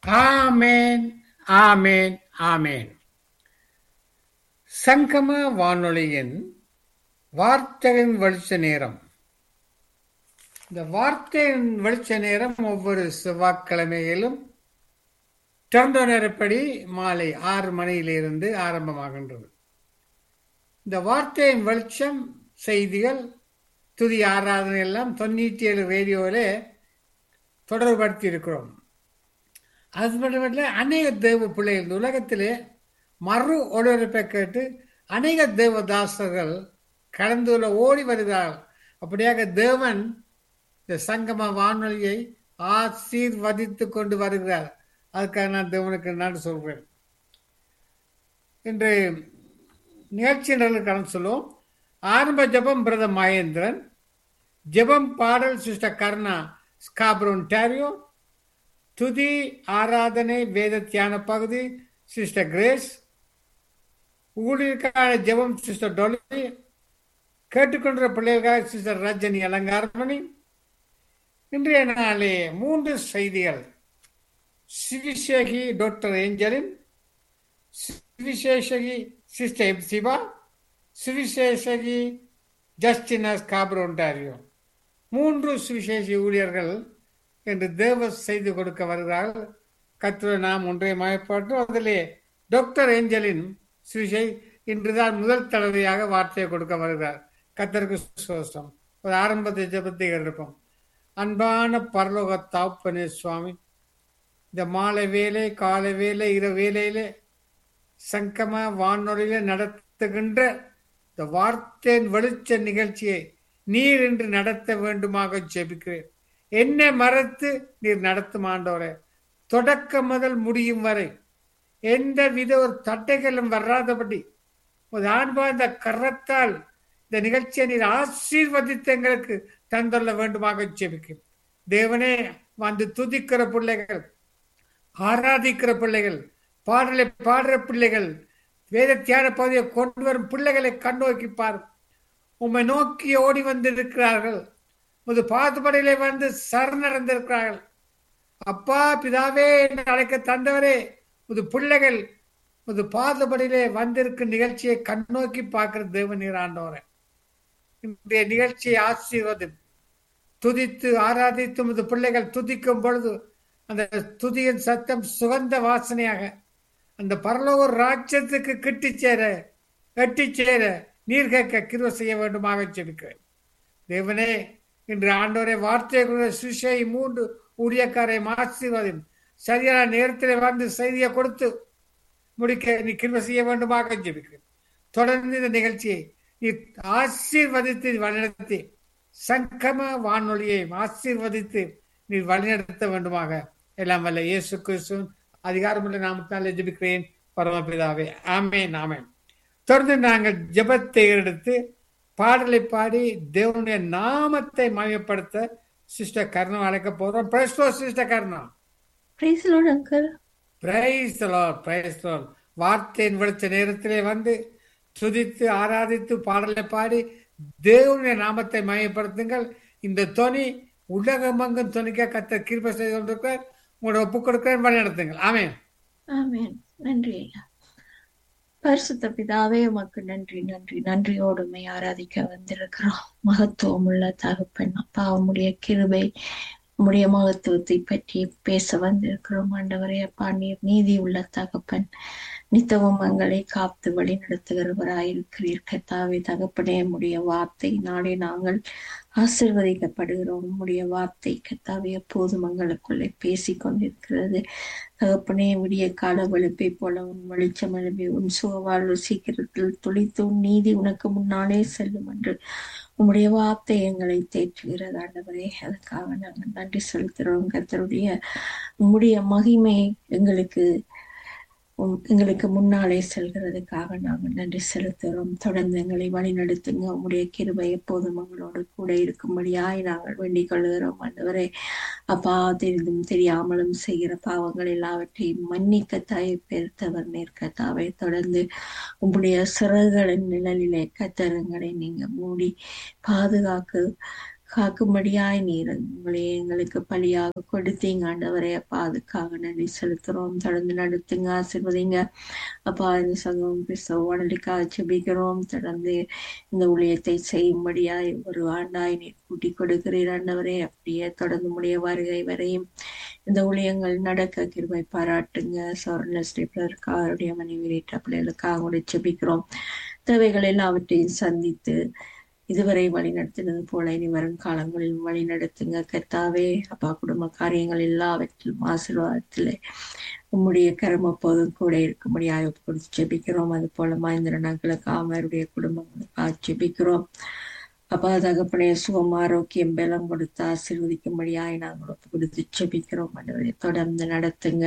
ஆமேன், ஆமேன், ஆமேன். சங்கம வானொலியின் வார்த்தையின் வெளிச்ச நேரம். இந்த வார்த்தையின் வெளிச்ச நேரம் ஒவ்வொரு செவ்வாய்க்கிழமையிலும் டொரண்டோ நேரப்படி மாலை 6 மணியிலிருந்து ஆரம்பமாகின்றது. இந்த வார்த்தையின் வெளிச்சம் செய்திகள், துதி ஆராதனை எல்லாம் 97 ரேடியோவிலே தொடர்படுத்தி இருக்கிறோம். அது மட்டுமல்ல, அநேக தேவ பிள்ளைகள் இந்த உலகத்திலே மறு ஒளிபரப்பை கேட்டு அநேக தேவதாசர்கள் கடந்து ஓடி வருகிறார்கள். அப்படியாக தேவன் இந்த சங்கம வானொலியை ஆசீர்வதித்து கொண்டு வருகிறார். அதுக்காக நான் தேவனுக்கு நன்றி சொல்கிறேன். இன்று நிகழ்ச்சி கடந்து சொல்லுவோம். ஆரம்ப ஜபம் பிரதர் மகேந்திரன், ஜபம் பாடல் சிஸ்டர் கருணா ஸ்காப்ரோ ஒன்டாரியோ, துதி ஆராதனை வேத தியான பகுதி சிஸ்டர் கிரேஸ், ஊழியருக்கான ஜெபம் சிஸ்டர் டொலி, கேட்டுக்கொண்ட பிள்ளைகளுக்காக சிஸ்டர் ரஜினி அலங்காரமணி. இன்றைய நாளே 3 செய்திகள். சுவிசேஷகி doctor Angeline, சுவிசேஷகி sister Hepzibah, சுவிசேஷகி ஜஸ்டினஸ் காப்ரோ Ontario. 3 சுவிசேஷி ஊழியர்கள் என்று தேவ செய்து கொடுக்க வருகிறார்கள். கர்த்தருடைய நாம் ஒன்றை மயப்பாட்டு. அதிலே டாக்டர் ஏஞ்சலின் சுவிசை இன்றுதான் முதல் தடவையாக வார்த்தையை கொடுக்க வருகிறார். கர்த்தருக்கு சோஸ்டம். ஒரு ஆரம்பத்தை ஜெபத்தை எடுப்போம். அன்பான பரலோக தகப்பனே சுவாமி, இந்த மாலை வேலை, காலை வேலை, இரவு வேலையிலே சங்கம வானொலியில நடத்துகின்ற இந்த வார்த்தையின் வெளிச்ச நிகழ்ச்சியை நீர் என்று நடத்த வேண்டுமாக ஜெபிக்கிறேன். என்னை மறத்து நீர் நடத்தும் ஆண்டவரே. தொடக்கம் முதல் முடியும் வரை எந்த வித ஒரு தட்டைகளும் வராதபடி ஒரு ஆண்பார்ந்த கரத்தால் இந்த நிகழ்ச்சியை நீர் ஆசீர்வதித்து எங்களுக்கு தந்துள்ள வேண்டுமாக ஜெபிக்கிறேன். தேவனே, வந்து துதிக்கிற பிள்ளைகள், ஆராதிக்கிற பிள்ளைகள், பாடலை பாடுற பிள்ளைகள், வேத தியான பகுதியை கொண்டு வரும் பிள்ளைகளை கண்ணோக்கி பார். உம்மை நோக்கி ஓடி வந்திருக்கிறார்கள். முது பாதுபடையிலே வந்து சரணடைந்திருக்கிறார்கள். அப்பா பிதாவே என்று அழைக்க தந்தவரே, முது பிள்ளைகள் முது பாதுபடையிலே வந்திருக்கும் நிகழ்ச்சியை கண்ணோக்கி பார்க்கிற தேவன் நீர் ஆண்டவரே. இன்றைய நிகழ்ச்சியை ஆசீர்வதியும். துதித்து ஆராதித்து முது பிள்ளைகள் துதிக்கும் பொழுது அந்த துதியின் சத்தம் சுகந்த வாசனையாக அந்த பரலோக ராஜ்யத்துக்கு எட்டி சேர நீர் கேட்க கிருபை செய்ய வேண்டுமாக ஜெபிக்கிறேன். தேவனே, இன்று ஆண்டவரை வார்த்தையை சுவிசேஷ 3 ஊழியக்காரை ஆசீர்வதியும். சரியான நேரத்தில் வந்து செய்தியை கொடுத்து முடிக்க நீ கிருபை செய்ய வேண்டுமாக ஜெபிக்கிறேன். தொடர்ந்து இந்த நிகழ்ச்சியை நீ ஆசீர்வதித்து வழிநடத்தி சங்கம வானொலியை ஆசீர்வதித்து நீ வழிநடத்த வேண்டுமாக எல்லாம் வல்ல இயேசு கிறிஸ்துவின் அதிகாரமுள்ள நாமத்தால் ஜெபிக்கிறேன் பரமபிதாவே. ஆமேன், ஆமேன். தொடர்ந்து நாங்கள் ஜெபத்தை எடுத்து பாடலை பாடி தேவனுடைய நாமத்தை மகிமைப்படுத்த சிஸ்டர் கருணா அழைக்க போறோம். Praise the Lord sister Karuna. Praise the Lord uncle. Praise the Lord, praise the Lord. வார்த்தையின் வெளிச்ச நேரத்திலே வந்து துதித்து ஆராதித்து பாடலை பாடி தேவனுடைய நாமத்தை மகிமைப்படுத்துங்கள். இந்த தொனி உலகமங்கும் தொனிக்க கர்த்தர் கிருபை செய்து கொண்டிருக்கிறார். உங்களோட ஒப்பு கொடுக்கிறேன், வழி நடத்துங்கள். ஆமேன், ஆமேன். நன்றி ஐயா. பரிசுத்த பிதாவே, உமக்கு நன்றி நன்றி நன்றியோடு உம்மை ஆராதிக்க வந்திருக்கிறோம். மகத்துவம் உள்ள தகப்பன் அப்பா, உம்முடைய கிருபை உம்முடைய மகத்துவத்தை பற்றி பேச வந்திருக்கிறோம். ஆண்டவரே அப்பா, நீர் நீதி உள்ள தகப்பன், நித்தமும் எங்களை காத்து வழி நடத்துகிறவராயிருக்கிறீர். கர்த்தாவே தகப்பனே, உம்முடைய வார்த்தை நாளை நாங்கள் ஆசீர்வதிக்கப்படுகிறோம். உம்முடைய வார்த்தை கர்த்தாவே எப்போதும் எங்களுக்குள்ளே பேசிக் கொண்டிருக்கிறது. தகப்பனே, விடிய கால வெளுப்பை போல உன் வெளிச்சம் எழுப்பி உன் சுகவாழ்வு சீக்கிரத்தில் துளித்து உன் நீதி உனக்கு முன்னாலே செல்லும் என்று உம்முடைய வார்த்தை எங்களை தேற்றுகிறது. ஆண்டவரே, அதுக்காக நாங்கள் நன்றி செலுத்துகிறோம். கர்த்தருடைய உம்முடைய மகிமை எங்களுக்கு முன்னாலே செல்கிறதுக்காக நாங்கள் நன்றி செலுத்துகிறோம். தொடர்ந்து எங்களை வழி நடத்துங்க. உம்முடைய கிருபை எப்போதும் எங்களோடு கூட இருக்கும்படியாய் நாங்கள் வேண்டிக் கொள்கிறோம். ஆண்டவரே அப்பா, தெரிந்தும் தெரியாமலும் செய்கிற பாவங்கள் எல்லாவற்றையும் மன்னிக்க தாயை பெருத்தவர் நேர்கத்தாவை தொடர்ந்து உம்முடைய சிறகுகளின் நிழலிலே கத்தரங்களை நீங்க மூடி பாதுகாக்க காக்கும்படியாய் நீர் உங்களை எங்களுக்கு பலியாக கொடுத்தீங்க ஆண்டவரே. அப்பா அதுக்காக நன்றி செலுத்துறோம். தொடர்ந்து நடத்துங்க, ஆசீர்வதிங்க அப்பா. இந்த சங்கம் கிறிஸ்தவ வானொலிக்காக ஜெபிக்கிறோம். தொடர்ந்து இந்த ஊழியத்தை செய்யும்படியாய் ஒரு ஆண்டாய் நீர் கூட்டி கொடுக்கிறீர் ஆண்டவரே. அப்படியே தொடர்ந்து முடிய வருகை வரையும் இந்த ஊழியங்கள் நடக்க கிருபை பாராட்டுங்க. சௌரன்லஸ்டிப்ளருக்காக அவருடைய மனைவி ரீட்டா பிள்ளைகளுக்காக கூட ஜெபிக்கிறோம். தேவைகள் எல்லாவற்றையும் சந்தித்து இதுவரை வழி நடத்தினது போல இனி வரும் காலங்களில் வழி நடத்துங்க கர்த்தாவே. அப்பா குடும்ப காரியங்கள் எல்லாவற்றிலும் ஆசீர்வாதத்திலே உம்முடைய கரம் எப்போதும் கூட இருக்கும்படியாக கொடுத்து ஜெபிக்கிறோம். அது போல மகேந்திரனுக்கு அவருடைய குடும்பங்களுக்காக ஜெபிக்கிறோம். அப்பா தகப்பனே சுகம் ஆரோக்கியம் பலம் கொடுத்து ஆசீர்வதிக்கும்படியாய் நாங்கள் ஒப்பு கொடுத்து ஜெபிக்கிறோம். ஆண்டவரே தொடர்ந்து நடத்துங்க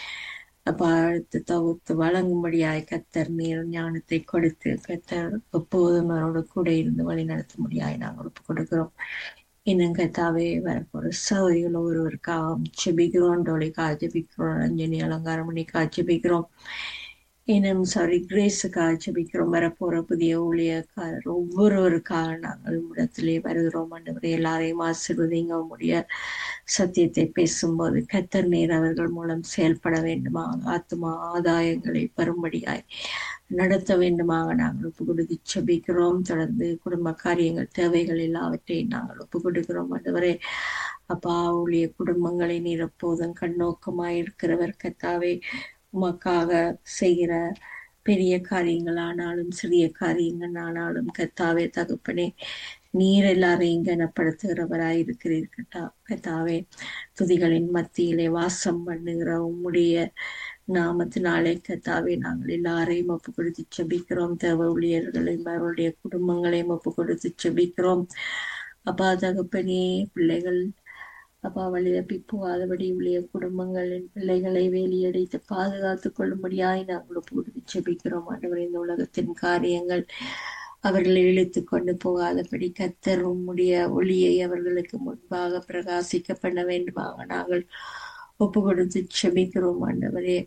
அப்பா. அடுத்து தொகுத்து வழங்கும்படியாய் கத்தர் நீர் ஞானத்தை கொடுத்து கத்தர் எப்போதும் அவரோட கூட இருந்து வழி நடத்தும்படியாய் நாங்கள் ஒப்பு கொடுக்கிறோம். இன்னும் கத்தாவே வரப்போற சௌரிகள் ஒருவருக்காக ஜெபிக்கிறோம். டோலிக்காக ஜெபிக்கிறோம். ரஞ்சனி அலங்காரமணிக்காக ஜெபிக்கிறோம். இன்னும் கிரேஸுக்காக ஜெபிக்கிறோம். வரப்போற புதிய ஊழியக்காரர் ஒவ்வொருவருக்காக நாங்கள் இடத்திலே வருகிறோம். ஆண்டவரே எல்லாரையும் ஆசீர்வதிங்க. உம்முடைய சத்தியத்தை பேசும்போது கத்தர் நீர் அவர்கள் மூலம் செயல்பட வேண்டுமாக ஆத்மா ஆதாயங்களை பெறும்படியாய் நடத்த வேண்டுமாக நாங்கள் ஒப்பு கொடுத்து ஜெபிக்கிறோம். தொடர்ந்து குடும்ப காரியங்கள் தேவைகள் எல்லாவற்றையும் நாங்கள் ஒப்பு கொடுக்கிறோம். ஆண்டவரே அப்பா ஊழிய குடும்பங்களை நீர் எப்போதும் கண்ணோக்கமாய் இருக்கிறவர் கத்தாவே. உமக்காக செய்கிற பெரிய காரியங்கள் ஆனாலும் சிறிய காரியங்கள் ஆனாலும் கத்தாவே தகப்பனே நீர் எல்லாரையும் கனப்படுத்துகிறவராய் இருக்கிறீர் கத்தாவே. துதிகளின் மத்தியிலே வாசம் பண்ணுகிற உம்முடைய நாமத்தினாலே கத்தாவே நாங்கள் எல்லாரையும் ஒப்பு கொடுத்து ஜெபிக்கிறோம். தேவ ஊழியர்களையும் அவருடைய குடும்பங்களையும் ஒப்பு கொடுத்து ஜெபிக்கிறோம். அப்பா தகப்பனே பிள்ளைகள் அப்பா வழி தப்பி போகாதபடி உடைய குடும்பங்களின் பிள்ளைகளை வேலியடைத்து பாதுகாத்துக் கொள்ளும்படியாய் நாங்கள் ஒப்பு கொடுத்து ஜெபிக்கிறோம். ஆண்டவரே இந்த உலகத்தின் காரியங்கள் அவர்களை இழுத்து கொண்டு போகாதபடி கர்த்தர் உம்முடைய ஒளியை அவர்களுக்கு முன்பாக பிரகாசிக்க பண்ண வேண்டுமாக நாங்கள் ஒப்பு கொடுத்து ஜெபிக்கிறோம். ஆண்டவரே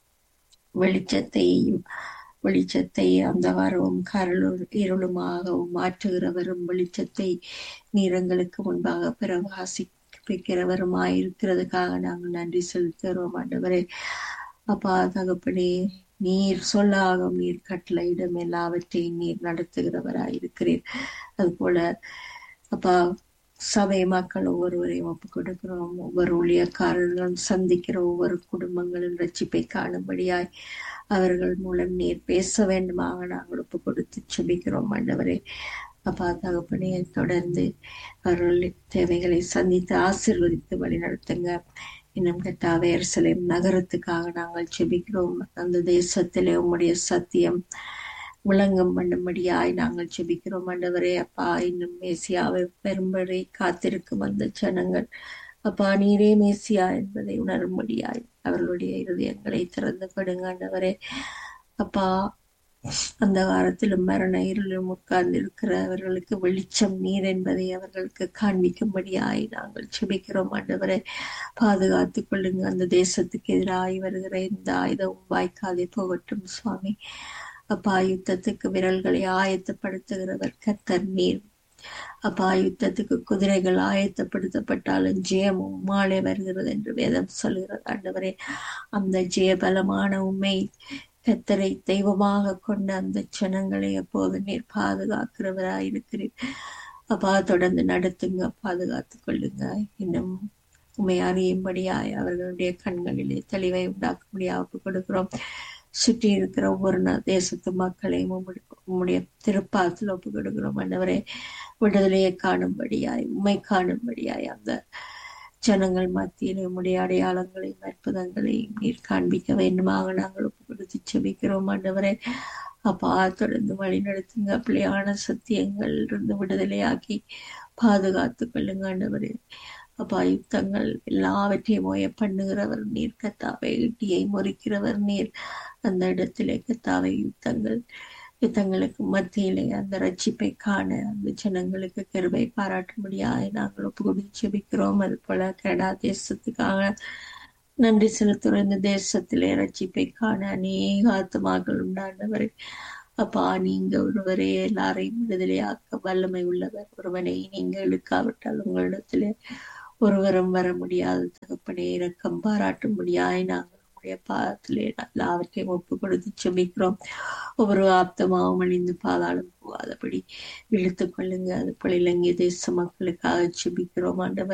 வெளிச்சத்தை அந்தகாரமும் இருளுமாகவும் மாற்றுகிறவரும் வெளிச்சத்தை நீரங்களுக்கு முன்பாக பிரகாசிக்கிறவருமாயிருக்கிறதுக்காக நாங்கள் நன்றி செலுத்துகிறோம். ஆண்டவரே அப்பா தகப்பனே நீர் சொல்லாகும் நீர் கட்டளையிடும் எல்லாவற்றையும் நீர் நடத்துகிறவராயிருக்கிறீர். அது போல அப்பா சபை மக்கள் ஒவ்வொருவரையும் ஒப்பு கொடுக்கிறோம். ஒவ்வொரு ஊழியக்காரர்களும் சந்திக்கிற ஒவ்வொரு குடும்பங்களும் ரட்சிப்பை காணும்படியாய் அவர்கள் மூலம் நீர் பேச வேண்டுமாக நாங்கள் ஒப்பு கொடுத்து ஜெபிக்கிறோம். ஆண்டவரே அப்பா தகப்பனே தொடர்ந்து அவர்களுடைய தேவைகளை சந்தித்து ஆசீர்வதித்து வழி நடத்துங்க. இன்னும் கர்த்தாவே எருசலேம் நகரத்துக்காக நாங்கள் ஜெபிக்கிறோம். அந்த தேசத்திலே உம்முடைய சத்தியம் விளங்கும் பண்ணும்படியாய் நாங்கள் ஜெபிக்கிறோம். ஆண்டவரே அப்பா இன்னும் மேசியாவை பெரும்படி காத்திருக்கும் அந்த ஜனங்கள் அப்பா நீரே மேசியா என்பதை உணரும்படியாய் அவர்களுடைய இருதயங்களை திறந்து படுங்க. ஆண்டவரே அப்பா அந்த வாரத்திலும் மரண இருளிலும் உட்கார்ந்து இருக்கிறவர்களுக்கு வெளிச்சம் நீர் என்பதை அவர்களுக்கு காண்பிக்கும்படியாய் நாங்கள் ஜெபிக்கிறோம். ஆண்டவரை பாதுகாத்துக் கொள்ளுங்க. அந்த தேசத்துக்கு எதிராய் வருகிற இந்த ஆயுதம் வாய்க்காதே போகட்டும் சுவாமி. அப்பா யுத்தத்துக்கு விரல்களை ஆயத்தப்படுத்துகிறவர் கர்த்தர் நீர். அப்பா யுத்தத்துக்கு குதிரைகள் ஆயத்தப்படுத்தப்பட்டாலும் ஜெயம் உம்மாலே வருகிறது என்று வேதம் சொல்கிறது. ஆண்டவரே அந்த ஜெயபலமான உண்மை கர்த்தரை தெய்வமாக கொண்ட அந்த ஜனங்களை எப்போது நீர் பாதுகாக்கிறவராயிருக்கிறீர். அப்பா தொடர்ந்து நடத்துங்க, பாதுகாத்துக் கொள்ளுங்க. இன்னும் உண்மை அறியும்படியாய் அவர்களுடைய கண்களிலே தெளிவை உண்டாக்கும்படியாக ஒப்புக் கொடுக்கிறோம். சுற்றி இருக்கிற ஒவ்வொரு தேசத்து மக்களையும் உம்முடைய திருப்பாத்தில் ஒப்புக் கொடுக்கிறோம். ஆண்டவரே விடுதலையை காணும்படியாய் உண்மை காணும்படியாய் அந்த ஜனங்கள் மத்தியில் உம்முடைய அடையாளங்களையும் அற்புதங்களையும் நீர் காண்பிக்க வேண்டுமாக நாங்கள் ஒப்பு கொடுத்து ஜெபிக்கிறோம். ஆண்டவரே அப்பா தொடர்ந்து வழி நடத்துங்க. பிள்ளையான சத்தியங்கள் இருந்து விடுதலையாக்கி பாதுகாத்துக் கொள்ளுங்க. ஆண்டவரே அப்பா யுத்தங்கள் எல்லாவற்றையும் மோய பண்ணுகிறவர் நீர். கத்தாவை இட்டியை முறிக்கிறவர் நீர். அந்த இடத்திலே கத்தாவை யுத்தங்களுக்கு மத்தியிலே அந்த ரட்சிப்பை காண அந்த ஜனங்களுக்கு கிருபை பாராட்டும்படியாக நாங்கள் ஒப்பு கொடுத்து ஜெபிக்கிறோம். அது போல கனடா தேசத்துக்காக நன்றி செலுத்துகிற இந்த தேசத்திலே ரட்சிப்பை காண அநேக ஆத்துமாக்கள் உண்டாண்டவரை அப்பா நீங்க ஒருவரே எல்லாரையும் விடுதலையாக்க வல்லமை உள்ளவர். ஒருவனை நீங்க இழுக்காவிட்டால் உங்களிடத்திலே ஒருவரும் வர முடியாது தகப்பனே. இரக்கம் பாராட்டும்படியாய் நாங்கள் உங்களுடைய பாதத்திலே எல்லாவற்றையும் ஒப்பு கொடுத்து செபிக்கிறோம். ஒவ்வொரு ஆப்தமாவும் அழிந்து பாதாளம் போகாதபடி இழுத்துக் கொள்ளுங்க. அது போல இலங்கை தேச மக்களுக்காக செபிக்கிறோம் ஆண்டவர்.